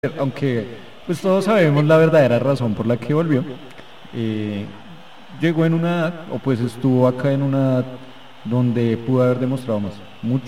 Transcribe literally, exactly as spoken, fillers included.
aunque pues todos sabemos la verdadera razón por la que volvió. Eh, Llegó en una edad, o pues estuvo acá en una edad donde pudo haber demostrado más, mucho